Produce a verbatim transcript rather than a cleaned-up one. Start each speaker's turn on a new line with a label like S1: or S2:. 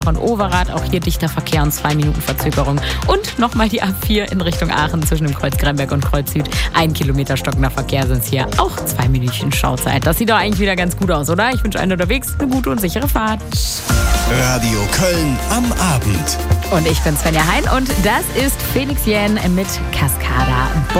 S1: von Overath, auch hier dichter Verkehr und zwei Minuten Verzögerung. Und nochmal die A vier in Richtung Aachen zwischen dem Kreuz Gremberg und Kreuz Süd. Ein Kilometer stockender Verkehr sind es hier. Auch zwei Minuten Schauzeit. Das sieht doch eigentlich wieder ganz gut aus, oder? Ich wünsche allen unterwegs eine gute und sichere Fahrt.
S2: Radio Köln am Abend.
S1: Und ich bin Svenja Hein und das ist Felix Jähn mit Cascada.